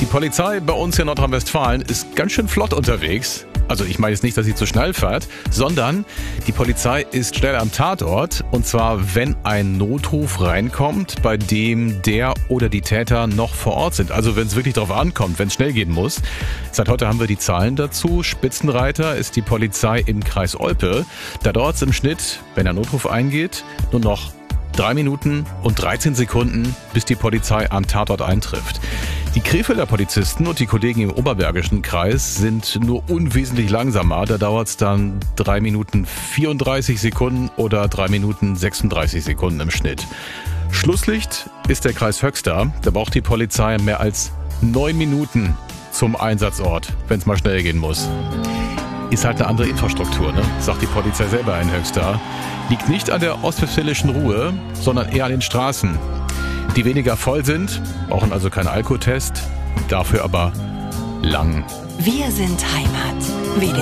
Die Polizei bei uns in Nordrhein-Westfalen ist ganz schön flott unterwegs. Also ich meine jetzt nicht, dass sie zu schnell fährt, sondern die Polizei ist schnell am Tatort. Und zwar, wenn ein Notruf reinkommt, bei dem der oder die Täter noch vor Ort sind. Also wenn es wirklich darauf ankommt, wenn es schnell gehen muss. Seit heute haben wir die Zahlen dazu. Spitzenreiter ist die Polizei im Kreis Olpe. Da dauert es im Schnitt, wenn der Notruf eingeht, nur noch 3 Minuten und 13 Sekunden, bis die Polizei am Tatort eintrifft. Die Krefelder Polizisten und die Kollegen im Oberbergischen Kreis sind nur unwesentlich langsamer. Da dauert es dann 3 Minuten 34 Sekunden oder 3 Minuten 36 Sekunden im Schnitt. Schlusslicht ist der Kreis Höxter. Da braucht die Polizei mehr als 9 Minuten zum Einsatzort, wenn es mal schnell gehen muss. Ist halt eine andere Infrastruktur, ne? Sagt die Polizei selber in Höxter. Liegt nicht an der ostwestfälischen Ruhe, sondern eher an den Straßen, die weniger voll sind, brauchen also keinen Alkotest, dafür aber lang. Wir sind Heimat.